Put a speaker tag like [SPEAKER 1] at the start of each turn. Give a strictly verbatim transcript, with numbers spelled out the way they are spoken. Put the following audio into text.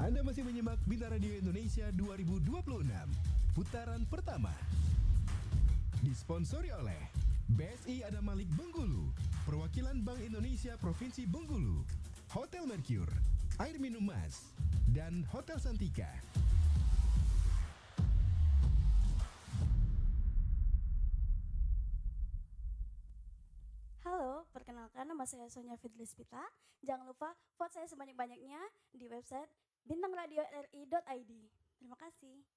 [SPEAKER 1] Anda masih menyimak Bintang Radio Indonesia dua ribu dua puluh enam, putaran pertama. Disponsori oleh B S I Adam Malik Bengkulu, Perwakilan Bank Indonesia Provinsi Bengkulu, Hotel Mercure, Air Minum Mas, dan Hotel Santika.
[SPEAKER 2] Halo, perkenalkan nama saya Sonia Fidlispita. Jangan lupa vote saya sebanyak-banyaknya di website bintang radio r i dot i d. Terima kasih.